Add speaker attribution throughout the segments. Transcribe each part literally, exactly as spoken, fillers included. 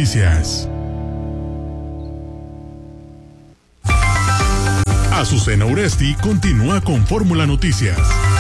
Speaker 1: Noticias. Azucena Uresti continúa con Fórmula Noticias.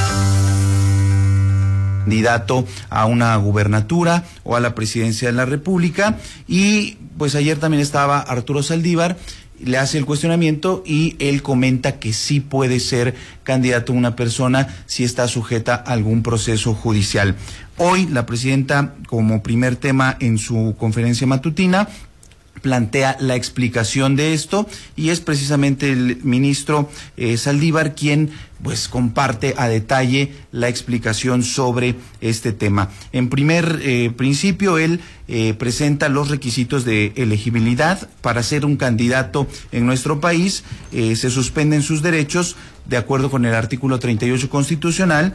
Speaker 2: Candidato a una gubernatura o a la presidencia de la República, y pues ayer también estaba Arturo Saldívar, le hace el cuestionamiento y él comenta que sí puede ser candidato una persona si está sujeta a algún proceso judicial. Hoy la presidenta, como primer tema en su conferencia matutina, plantea la explicación de esto, y es precisamente el ministro eh, Saldívar quien pues comparte a detalle la explicación sobre este tema. En primer eh, principio, él eh, presenta los requisitos de elegibilidad para ser un candidato en nuestro país. Eh, se suspenden sus derechos de acuerdo con el artículo treinta y ocho constitucional.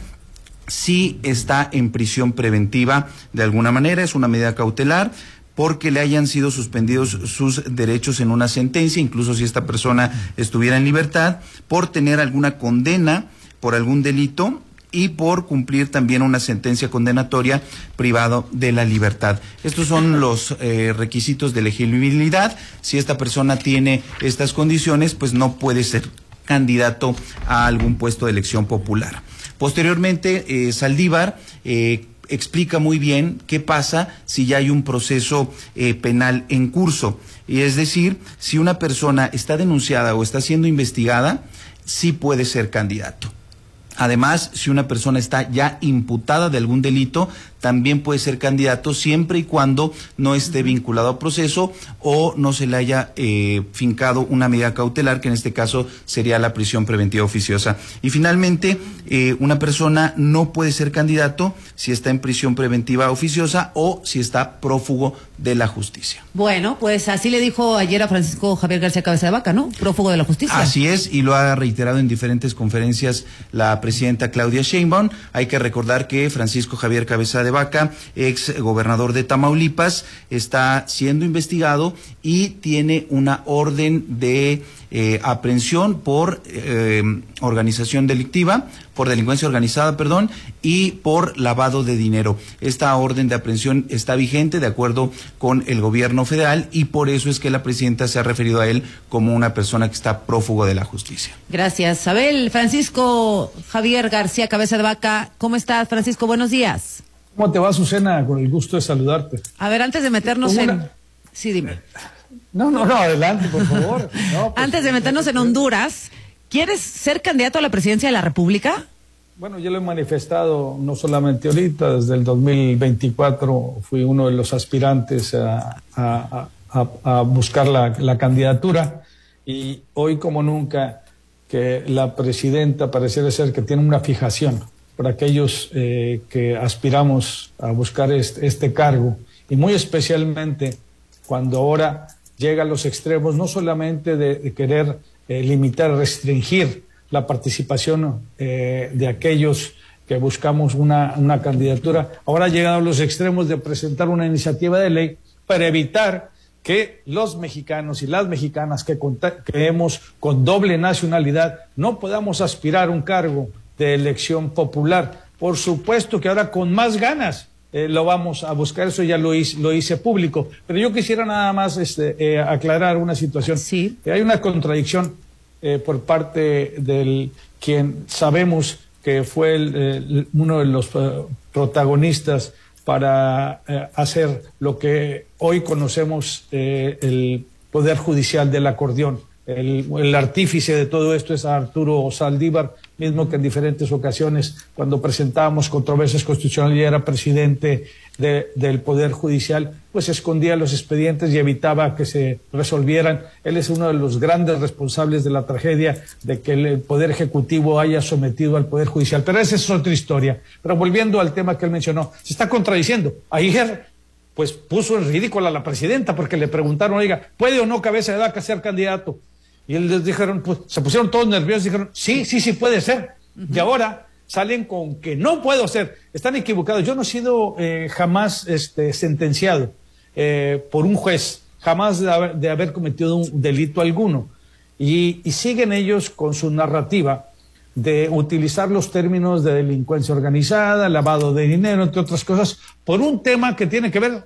Speaker 2: Si está en prisión preventiva de alguna manera, es una medida cautelar, porque le hayan sido suspendidos sus derechos en una sentencia, incluso si esta persona estuviera en libertad, por tener alguna condena por algún delito y por cumplir también una sentencia condenatoria privado de la libertad. Estos son los eh, requisitos de elegibilidad. Si esta persona tiene estas condiciones, pues no puede ser candidato a algún puesto de elección popular. Posteriormente, eh, Saldívar eh, explica muy bien qué pasa si ya hay un proceso eh, penal en curso. Y es decir, si una persona está denunciada o está siendo investigada, sí puede ser candidato. Además, si una persona está ya imputada de algún delito, también puede ser candidato siempre y cuando no esté vinculado a proceso o no se le haya eh, fincado una medida cautelar, que en este caso sería la prisión preventiva oficiosa. Y finalmente, eh, una persona no puede ser candidato si está en prisión preventiva oficiosa o si está prófugo de la justicia.
Speaker 3: Bueno, pues así le dijo ayer a Francisco Javier García Cabeza de Vaca, ¿no? Prófugo de la justicia.
Speaker 2: Así es, y lo ha reiterado en diferentes conferencias la presidenta Claudia Sheinbaum. Hay que recordar que Francisco Javier Cabeza de Vaca, ex gobernador de Tamaulipas, está siendo investigado y tiene una orden de eh, aprehensión por eh, organización delictiva, por delincuencia organizada, perdón, y por lavado de dinero. Esta orden de aprehensión está vigente de acuerdo con el gobierno federal, y por eso es que la presidenta se ha referido a él como una persona que está prófugo de la justicia.
Speaker 3: Gracias, Abel. Francisco Javier García Cabeza de Vaca, ¿cómo estás, Francisco? Buenos días.
Speaker 4: ¿Cómo te va, Azucena? Con el gusto de saludarte.
Speaker 3: A ver, antes de meternos una... en... Sí, dime.
Speaker 4: No, no, no, adelante, por favor. No, pues,
Speaker 3: antes de meternos en Honduras, ¿quieres ser candidato a la presidencia de la República?
Speaker 4: Bueno, yo lo he manifestado no solamente ahorita, desde el dos mil veinticuatro fui uno de los aspirantes a, a, a, a buscar la, la candidatura, y hoy como nunca que la presidenta pareciera ser que tiene una fijación por aquellos eh, que aspiramos a buscar este, este cargo, y muy especialmente cuando ahora llega a los extremos, no solamente de, de querer eh, limitar, restringir la participación eh, de aquellos que buscamos una, una candidatura, ahora ha llegado a los extremos de presentar una iniciativa de ley para evitar que los mexicanos y las mexicanas que creemos con doble nacionalidad no podamos aspirar a un cargo de elección popular. Por supuesto que ahora con más ganas eh, lo vamos a buscar, eso ya lo hice, lo hice público, pero yo quisiera nada más este, eh, aclarar una situación.
Speaker 3: Sí.
Speaker 4: Eh, hay una contradicción eh, por parte del quien sabemos que fue el, el, uno de los uh, protagonistas para eh, hacer lo que hoy conocemos eh, el Poder Judicial del acordeón. El, el artífice de todo esto es Arturo Saldívar, mismo que en diferentes ocasiones, cuando presentábamos controversias constitucionales y era presidente de, del Poder Judicial, pues escondía los expedientes y evitaba que se resolvieran. Él es uno de los grandes responsables de la tragedia de que el Poder Ejecutivo haya sometido al Poder Judicial. Pero esa es otra historia. Pero volviendo al tema que él mencionó, se está contradiciendo. Ayer, pues puso en ridículo a la presidenta porque le preguntaron, oiga, ¿puede o no Cabeza de Vaca ser candidato? Y les dijeron, pues se pusieron todos nerviosos y dijeron, sí, sí, sí puede ser. Uh-huh. Y ahora salen con que no puedo ser. Están equivocados. Yo no he sido eh, jamás este, sentenciado eh, por un juez, jamás de haber, de haber cometido un delito alguno. Y, y siguen ellos con su narrativa de utilizar los términos de delincuencia organizada, lavado de dinero, entre otras cosas, por un tema que tiene que ver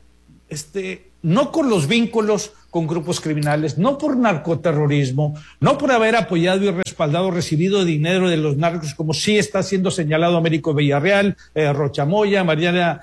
Speaker 4: este, no con los vínculos con grupos criminales, no por narcoterrorismo, no por haber apoyado y respaldado, recibido dinero de los narcos, como sí está siendo señalado Américo Villarreal, eh, Rocha Moya, Mariana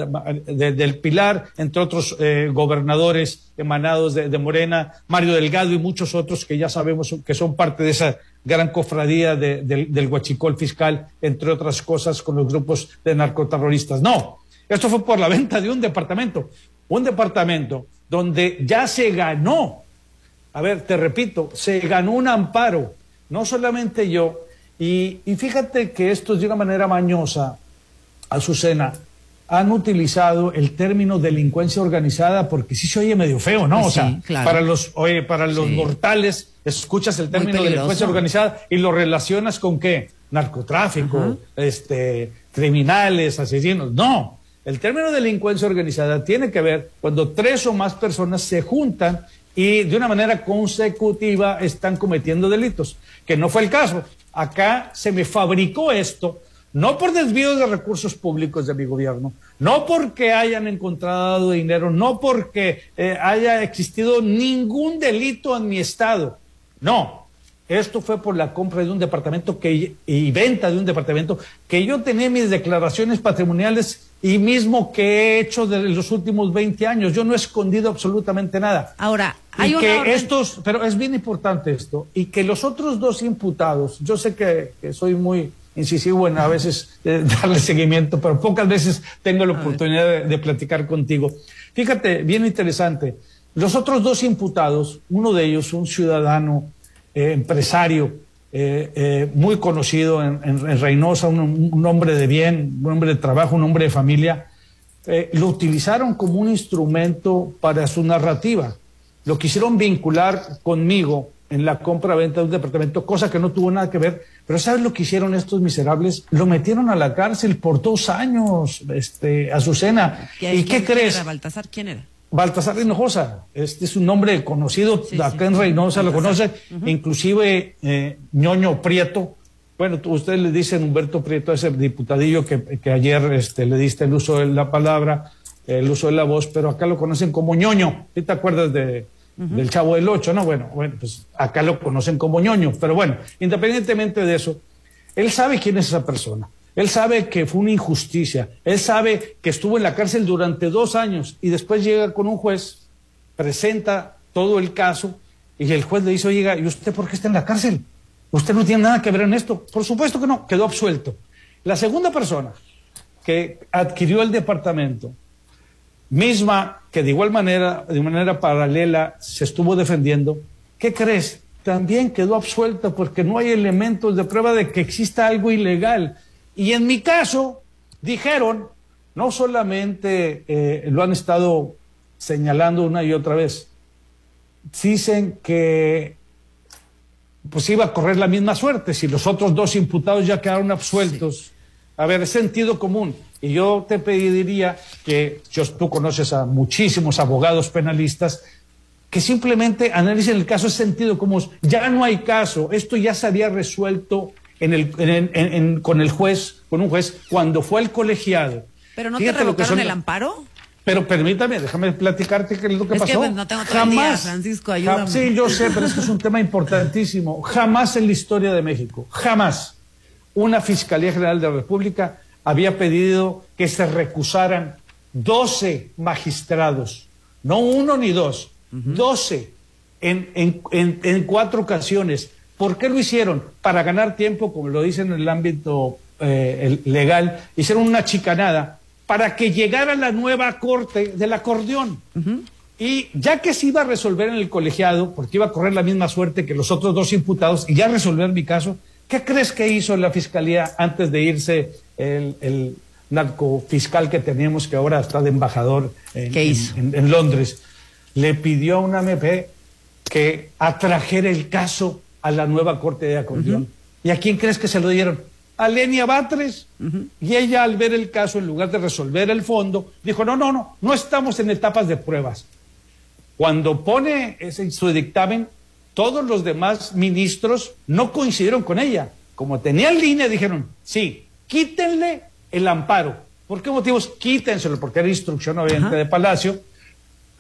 Speaker 4: de, del Pilar, entre otros eh, gobernadores emanados de, de Morena, Mario Delgado y muchos otros que ya sabemos que son parte de esa gran cofradía de, de, del huachicol fiscal, entre otras cosas, con los grupos de narcoterroristas. No, esto fue por la venta de un departamento, un departamento donde ya se ganó, a ver, te repito, se ganó un amparo, no solamente yo, y, y fíjate que esto es de una manera mañosa, Azucena, han utilizado el término delincuencia organizada porque sí se oye medio feo, ¿no?
Speaker 3: Sí,
Speaker 4: o sea,
Speaker 3: claro.
Speaker 4: para los, oye, para los
Speaker 3: Sí.
Speaker 4: mortales, escuchas el término delincuencia organizada y lo relacionas con ¿qué? Narcotráfico,
Speaker 3: Ajá.
Speaker 4: este, criminales, asesinos. No, el término delincuencia organizada tiene que ver cuando tres o más personas se juntan y de una manera consecutiva están cometiendo delitos, que no fue el caso. Acá se me fabricó esto, no por desvíos de recursos públicos de mi gobierno, no porque hayan encontrado dinero, no porque eh, haya existido ningún delito en mi estado. No, esto fue por la compra de un departamento que, y venta de un departamento que yo tenía mis declaraciones patrimoniales y mismo que he hecho de los últimos veinte años. Yo no he escondido absolutamente nada.
Speaker 3: Ahora, hay
Speaker 4: y
Speaker 3: una
Speaker 4: que
Speaker 3: orden-
Speaker 4: estos, pero es bien importante esto, y que los otros dos imputados, yo sé que, que soy muy incisivo en a veces eh, darle seguimiento, pero pocas veces tengo la oportunidad de, de platicar contigo. Fíjate, bien interesante, los otros dos imputados, uno de ellos, un ciudadano, eh, empresario, eh, eh, muy conocido en, en, en Reynosa, un, un hombre de bien, un hombre de trabajo, un hombre de familia, eh, lo utilizaron como un instrumento para su narrativa. Lo quisieron vincular conmigo en la compra-venta de un departamento, cosa que no tuvo nada que ver. Pero ¿sabes lo que hicieron estos miserables? Lo metieron a la cárcel por dos años, este, Azucena.
Speaker 3: ¿Qué-
Speaker 4: ¿Y qué
Speaker 3: quién
Speaker 4: crees?
Speaker 3: era Baltasar? ¿Quién era?
Speaker 4: Baltasar Hinojosa, este es un nombre conocido,
Speaker 3: Sí,
Speaker 4: acá
Speaker 3: sí.
Speaker 4: en Reynosa lo
Speaker 3: Baltasar.
Speaker 4: conoce, inclusive eh, Ñoño Prieto. Bueno, tú- ustedes le dicen Humberto Prieto, ese diputadillo que, que ayer este, le diste el uso de la palabra, el uso de la voz, pero acá lo conocen como Ñoño. ¿Sí te acuerdas de, del Chavo del Ocho? No, bueno, bueno, pues acá lo conocen como Ñoño. Pero bueno, independientemente de eso, él sabe quién es esa persona. Él sabe que fue una injusticia. Él sabe que estuvo en la cárcel durante dos años y después llega con un juez, presenta todo el caso y el juez le dice, oiga, ¿y usted por qué está en la cárcel? Usted no tiene nada que ver en esto. Por supuesto que no, quedó absuelto. La segunda persona que adquirió el departamento, misma que de igual manera, de manera paralela, se estuvo defendiendo, ¿qué crees? También quedó absuelta porque no hay elementos de prueba de que exista algo ilegal. Y en mi caso, dijeron, no solamente eh, lo han estado señalando una y otra vez, dicen que pues iba a correr la misma suerte si los otros dos imputados ya quedaron absueltos. Sí. A ver, es sentido común. Y yo te pediría que, yo, tú conoces a muchísimos abogados penalistas, que simplemente analicen el caso, es sentido común. Ya no hay caso, esto ya se había resuelto en el, en, en, en, con el juez, con un juez, cuando fue el colegiado.
Speaker 3: ¿Pero no
Speaker 4: Fíjate
Speaker 3: te
Speaker 4: lo que
Speaker 3: revocaron
Speaker 4: son-
Speaker 3: el amparo?
Speaker 4: Pero permítame, déjame platicarte qué es lo que
Speaker 3: Es que,
Speaker 4: pasó.
Speaker 3: pues, no tengo todo el día, Francisco, ayúdame.
Speaker 4: Ja- sí, yo sé, pero esto es un tema importantísimo. Jamás en la historia de México, jamás, una Fiscalía General de la República había pedido que se recusaran doce magistrados, no uno ni dos, doce en, en, en, en cuatro ocasiones. ¿Por qué lo hicieron? Para ganar tiempo, como lo dicen en el ámbito eh, el legal, hicieron una chicanada para que llegara la nueva corte del acordeón. Uh-huh. Y ya que se iba a resolver en el colegiado, porque iba a correr la misma suerte que los otros dos imputados, y ya resolver mi caso, ¿qué crees que hizo la Fiscalía antes de irse el, el narcofiscal que teníamos, que ahora está de embajador en,
Speaker 3: ¿Qué hizo?
Speaker 4: en, en, en Londres? Le pidió a una M P que atrajera el caso a la nueva corte de acordeón. Uh-huh. ¿Y a quién crees que se lo dieron? A Lenia Batres. Uh-huh. Y ella, al ver el caso, en lugar de resolver el fondo, dijo, no, no, no, no estamos en etapas de pruebas. Cuando pone ese, su dictamen, todos los demás ministros no coincidieron con ella. Como tenían línea, dijeron, sí, quítenle el amparo. ¿Por qué motivos? Quítenselo, porque era instrucción obviamente uh-huh. de Palacio,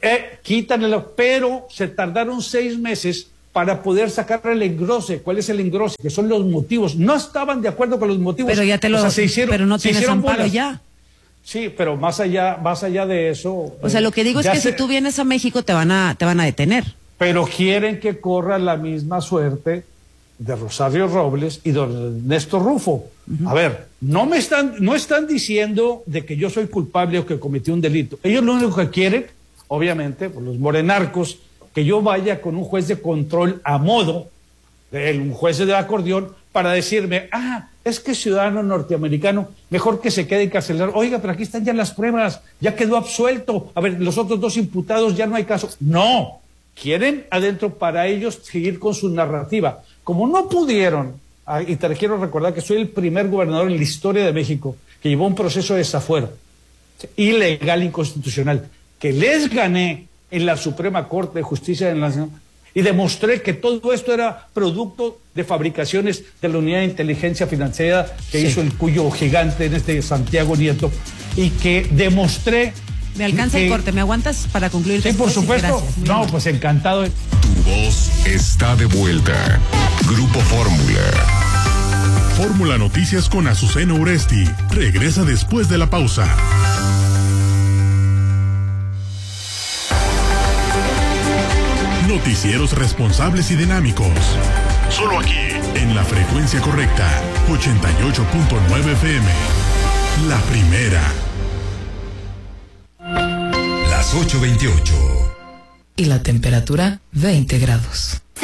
Speaker 4: Eh, quítanlo, pero se tardaron seis meses para poder sacar el engrose. ¿Cuál es el engrose? Que son los motivos. No estaban de acuerdo con los motivos.
Speaker 3: Pero ya te lo,
Speaker 4: o sea, se hicieron,
Speaker 3: pero no
Speaker 4: se
Speaker 3: tienes amparo
Speaker 4: bolas.
Speaker 3: ya.
Speaker 4: Sí, pero más allá, más allá de eso.
Speaker 3: O sea, lo que digo es que
Speaker 4: se,
Speaker 3: si tú vienes a México te van a, te van a detener.
Speaker 4: Pero quieren que corra la misma suerte de Rosario Robles y de Ernesto Rufo. Uh-huh. A ver, no me están, no están diciendo de que yo soy culpable o que cometí un delito. Ellos lo único que quieren, obviamente, por los morenarcos, que yo vaya con un juez de control a modo, de un juez de acordeón, para decirme, ah, es que ciudadano norteamericano, mejor que se quede encarcelado. Oiga, pero aquí están ya las pruebas, ya quedó absuelto. A ver, los otros dos imputados ya no hay caso. No, quieren adentro para ellos seguir con su narrativa. Como no pudieron, y te quiero recordar que soy el primer gobernador en la historia de México que llevó un proceso de desafuero ilegal, inconstitucional, que les gané en la Suprema Corte de Justicia de la Nación y demostré que todo esto era producto de fabricaciones de la Unidad de Inteligencia Financiera que sí. hizo el Cuyo gigante en este Santiago Nieto, y que demostré...
Speaker 3: Me alcanza
Speaker 4: que...
Speaker 3: el corte, ¿me aguantas para concluir?
Speaker 4: Sí, por supuesto.
Speaker 3: Gracias,
Speaker 4: no, pues encantado.
Speaker 1: Tu voz está de vuelta. Grupo Fórmula. Fórmula Noticias con Azucena Uresti. Regresa después de la pausa. Noticieros responsables y dinámicos. Solo aquí, en la frecuencia correcta, ochenta y ocho punto nueve F M. La primera.
Speaker 5: Las ocho veintiocho.
Speaker 6: Y la temperatura veinte grados.